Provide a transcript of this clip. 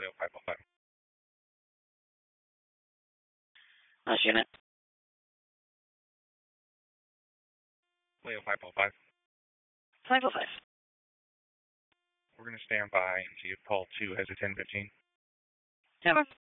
Leo 505. Last unit. Leo 505. 505. We're going to stand by and see if Paul 2 has a 1015. Never.